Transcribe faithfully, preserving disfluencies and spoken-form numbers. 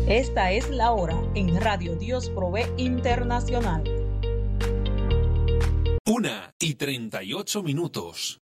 Esta es la hora en Radio Dios Provee Internacional. Una y treinta y ocho minutos.